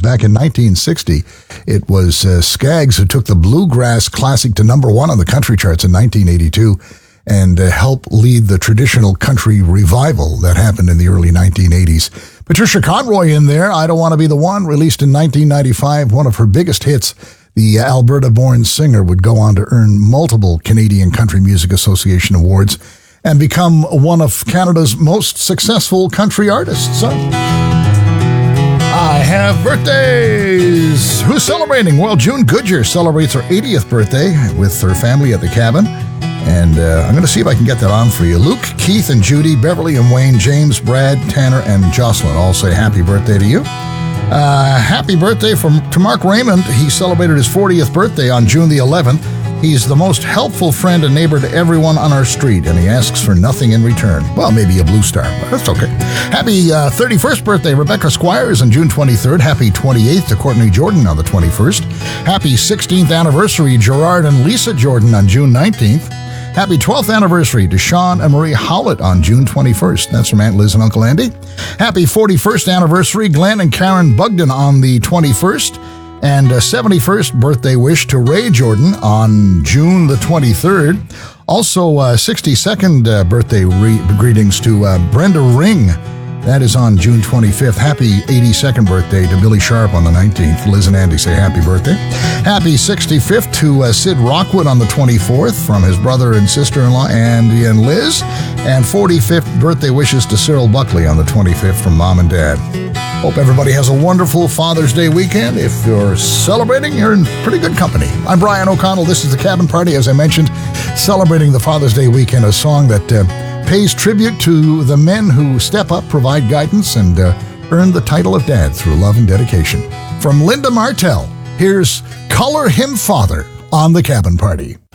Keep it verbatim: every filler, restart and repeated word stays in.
back in nineteen sixty. It was uh, Skaggs who took the bluegrass classic to number one on the country charts in nineteen eighty-two and uh, helped lead the traditional country revival that happened in the early nineteen eighties. Patricia Conroy in there, I Don't Want to Be the One, released in nineteen ninety-five, one of her biggest hits. The Alberta-born singer would go on to earn multiple Canadian Country Music Association awards and become one of Canada's most successful country artists. So, I have birthdays. Who's celebrating? Well, June Goodyear celebrates her eightieth birthday with her family at the cabin. And uh, I'm going to see if I can get that on for you. Luke, Keith, and Judy, Beverly and Wayne, James, Brad, Tanner, and Jocelyn all say happy birthday to you. Uh, happy birthday from to Mark Raymond. He celebrated his fortieth birthday on June the eleventh. He's the most helpful friend and neighbor to everyone on our street, and he asks for nothing in return. Well, maybe a blue star, but that's okay. Happy uh, thirty-first birthday, Rebecca Squires on June twenty-third. Happy twenty-eighth to Courtney Jordan on the twenty-first. Happy sixteenth anniversary, Gerard and Lisa Jordan on June nineteenth. Happy twelfth anniversary to Sean and Marie Howlett on June twenty-first. That's from Aunt Liz and Uncle Andy. Happy forty-first anniversary, Glenn and Karen Bugden on the twenty-first. And a seventy-first birthday wish to Ray Jordan on June the twenty-third. Also, uh, sixty-second uh, birthday re- greetings to uh, Brenda Ring. That is on June twenty-fifth. Happy eighty-second birthday to Billy Sharp on the nineteenth. Liz and Andy say happy birthday. Happy sixty-fifth to uh, Sid Rockwood on the twenty-fourth from his brother and sister-in-law, Andy and Liz. And forty-fifth birthday wishes to Cyril Buckley on the twenty-fifth from Mom and Dad. Hope everybody has a wonderful Father's Day weekend. If you're celebrating, you're in pretty good company. I'm Brian O'Connell. This is The Cabin Party, as I mentioned, celebrating the Father's Day weekend, a song that uh, pays tribute to the men who step up, provide guidance, and uh, earn the title of dad through love and dedication. From Linda Martell, here's Color Him Father on The Cabin Party.